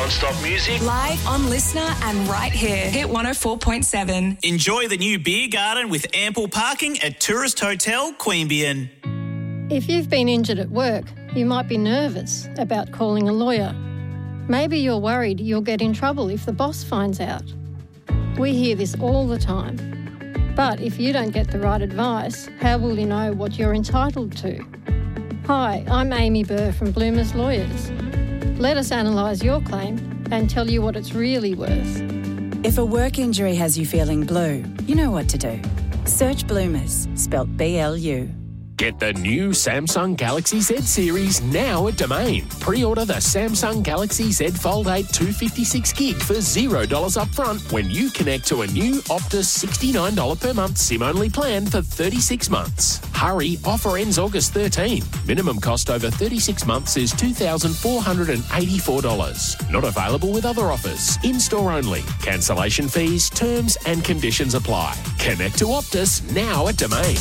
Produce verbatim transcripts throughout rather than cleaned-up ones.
non-stop music. Live on Listener and right here. Hit one oh four point seven. Enjoy the new beer garden with ample parking at Tourist Hotel Queanbeyan. If you've been injured at work, you might be nervous about calling a lawyer. Maybe you're worried you'll get in trouble if the boss finds out. We hear this all the time. But if you don't get the right advice, how will you know what you're entitled to? Hi, I'm Amy Burr from Bloomers Lawyers. Let us analyse your claim and tell you what it's really worth. If a work injury has you feeling blue, you know what to do. Search Bloomers, spelt B L U. Get the new Samsung Galaxy Z series now at Domain. Pre-order the Samsung Galaxy Z Fold eight two fifty-six gig for zero dollars up front when you connect to a new Optus sixty-nine dollars per month SIM-only plan for thirty-six months. Hurry, offer ends August thirteenth. Minimum cost over thirty-six months is two thousand four hundred eighty-four dollars. Not available with other offers. In-store only. Cancellation fees, terms and conditions apply. Connect to Optus now at Domain.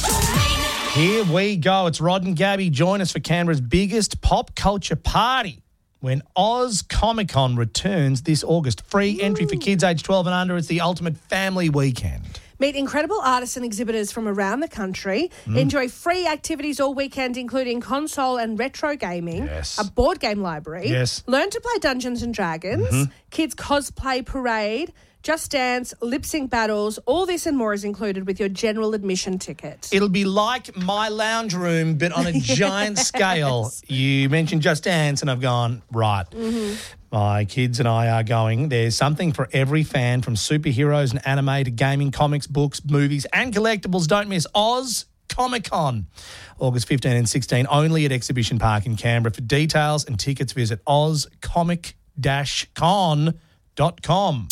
Here we go. It's Rod and Gabby. Join us for Canberra's biggest pop culture party when Oz Comic Con returns this August. Free entry for kids aged twelve and under. It's the ultimate family weekend. Meet incredible artists and exhibitors from around the country. Mm. Enjoy free activities all weekend, including console and retro gaming, Yes. a board game library. Yes. Learn to play Dungeons and Dragons, Mhm. kids cosplay parade, Just Dance, lip sync battles. All this and more is included with your general admission ticket. It'll be like my lounge room, but on a giant scale. You mentioned Just Dance, and I've gone, right. Mm-hmm. My kids and I are going. There's something for every fan, from superheroes and anime to gaming, comics, books, movies, and collectibles. Don't miss Oz Comic Con, August fifteenth and sixteenth, only at Exhibition Park in Canberra. For details and tickets, visit oz comic dash con dot com.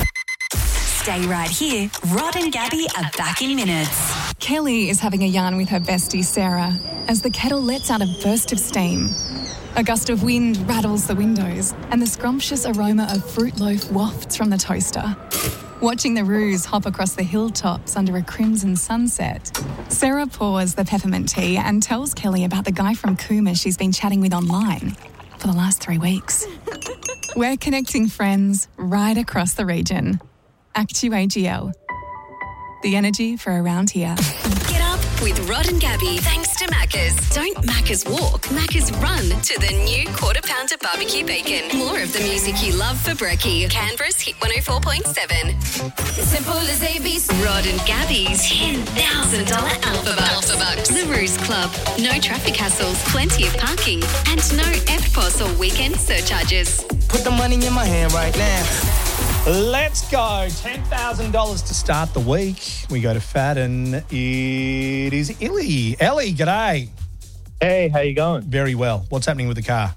Stay right here. Rod and Gabby are back in minutes. Kelly is having a yarn with her bestie Sarah as the kettle lets out a burst of steam. A gust of wind rattles the windows and the scrumptious aroma of fruit loaf wafts from the toaster. Watching the roos hop across the hilltops under a crimson sunset, Sarah pours the peppermint tea and tells Kelly about the guy from Cooma she's been chatting with online for the last three weeks. We're connecting friends right across the region. Actu A G L. The energy for around here. Get up with Rod and Gabby. Thanks to Macca's. Don't Macca's walk, Macca's run to the new Quarter Pounder Barbecue Bacon. More of the music you love for brekkie. Canberra's Hit one oh four point seven. Simple as A B C. Rod and Gabby's ten thousand dollars Alpha Bucks. Alpha Bucks. The Ruse Club. No traffic hassles, plenty of parking, and no E P P O S or weekend surcharges. Put the money in my hand right now. Let's go. ten thousand dollars to start the week. We go to Fadden. It is Illy. Ellie, g'day. Hey, how you going? Very well. What's happening with the car?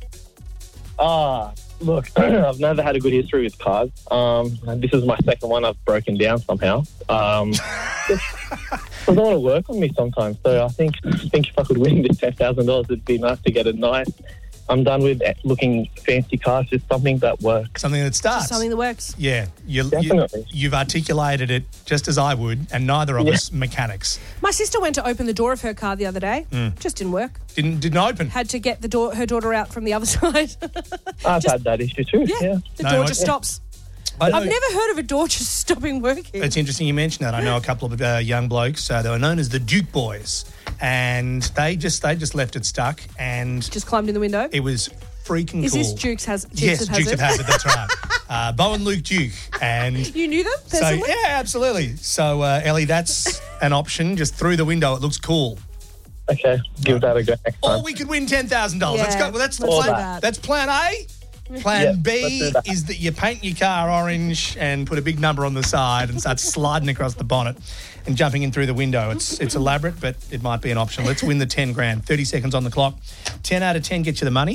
Ah, look, I've never had a good history with cars. Um, this is my second one I've broken down somehow. Um, just, doesn't want to work on me sometimes. So I think, I think if I could win this ten thousand dollars, it'd be nice to get a nice. I'm done with looking fancy cars, just something that works. Something that starts. Just something that works. Yeah, you, Definitely. You, you've articulated it just as I would, and neither of Yeah. us mechanics. My sister went to open the door of her car the other day. Mm. Just didn't work. Didn't didn't open. Had to get the door, her daughter out from the other side. I've had that issue too. Yeah, Yeah. the No, door I- just stops. I know- I've never heard of a door just stopping working. It's interesting you mentioned that. I know a couple of uh, young blokes. Uh, they were known as the Duke Boys, and they just they just left it stuck, and Just climbed in the window. it was freaking Is cool. this Dukes has Dukes yes, of Dukes Hazzard? of Hazzard. That's right. uh, Bo and Luke Duke, and You knew them so personally? yeah, absolutely. So uh, Ellie, that's an option. Just through the window, it looks cool. Okay, give that a go next time. Or we could win ten thousand dollars. Let's Yeah, go. Well, that's let's plan, do that. that's plan A. Plan Yeah, let's B do that. is that you paint your car orange and put a big number on the side and start sliding across the bonnet and jumping in through the window. It's it's elaborate, but it might be an option. Let's win the ten grand. thirty seconds on the clock. ten out of ten gets you the money.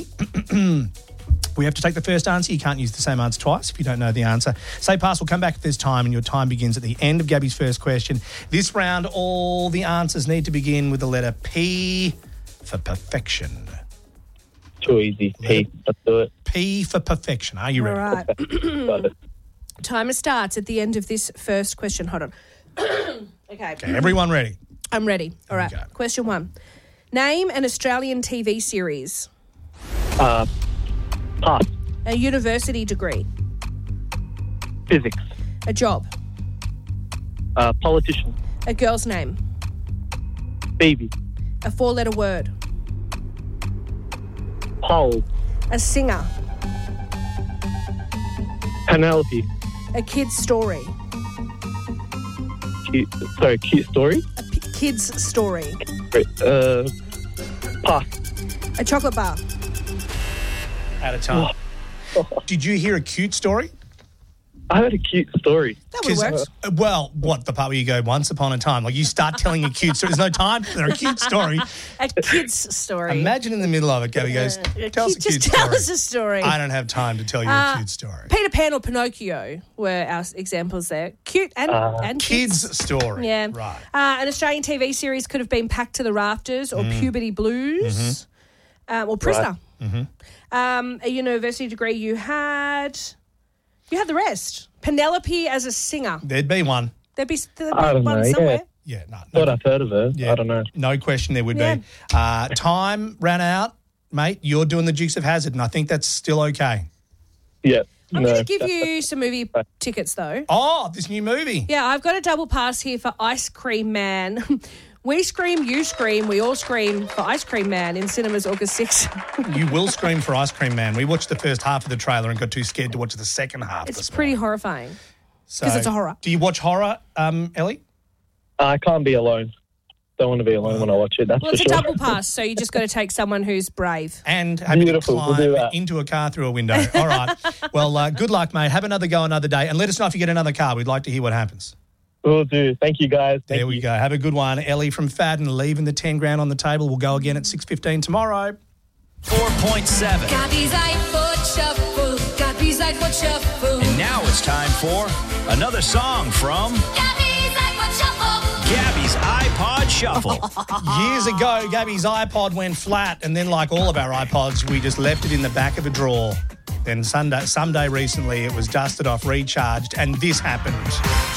We have to take the first answer. You can't use the same answer twice if you don't know the answer. Say pass. We'll come back if there's time, and your time begins at the end of Gabby's first question. This round, all the answers need to begin with the letter P for perfection. Too easy. P. Let's do it. P for perfection. Are you All ready? right. Got it. Timer starts at the end of this first question. Hold on. okay. Okay, everyone ready? I'm ready. All right. Okay. Question one. Name an Australian T V series. Uh, pass. A university degree. Physics. A job. Uh, politician. A girl's name. Baby. A four-letter word. Paul. A singer. Penelope. A kid's story. Cute, sorry, cute story? A p- kid's story. Great. Uh, pass. A chocolate bar. Out of time. Did you hear a cute story? I heard a cute story. That would work. Uh, well, what, the part where you go, once upon a time? Like, you start telling a cute story. There's no time for a cute story. A kid's story. Imagine in the middle of it, Gabby goes, Uh, tell us a just cute tell story. us a story. I don't have time to tell you Uh, a cute story. Peter Pan or Pinocchio were our examples there. Cute and, Uh, and kids' story. Yeah. Right. Uh, an Australian T V series could have been Packed to the Rafters or Mm. Puberty Blues um, or Prisoner. Mm-hmm. Um, a university degree you had. You had the rest. Penelope as a singer. There'd be one. There'd be, there'd be I don't one know, somewhere. Yeah, no. Thought I've heard of it. Yeah. I don't know. No question there would Yeah. be. Uh, time ran out, mate. You're doing the Dukes of Hazzard, and I think that's still okay. Yeah. I'm no, going to give that's- you some movie tickets, though. Oh, this new movie. Yeah, I've got a double pass here for Ice Cream Man. We scream, you scream, we all scream for Ice Cream Man in cinemas August sixth. You will scream for Ice Cream Man. We watched the first half of the trailer and got too scared to watch the second half. It's this pretty morning. horrifying. So, 'cause it's a horror. Do you watch horror, um, Ellie? I can't be alone. Don't want to be alone when I watch it, that's Well, for it's a sure. double pass, so you just got to take someone who's brave. And happy Beautiful, to we'll do climb that. into a car through a window. All right. Well, uh, good luck, mate. Have another go another day. And let us know if you get another car. We'd like to hear what happens. Will do. Thank you, guys. Thank There we you. go. Have a good one. Ellie from Fadden leaving the ten grand on the table. We'll go again at six fifteen tomorrow. four point seven. Gabby's iPod Shuffle. Gabby's iPod Shuffle. And now it's time for another song from Gabby's iPod Shuffle. Gabby's iPod Shuffle. Years ago, Gabby's iPod went flat, and then, like all of our iPods, we just left it in the back of a drawer. Then Sunday, someday recently, it was dusted off, recharged, and this happened.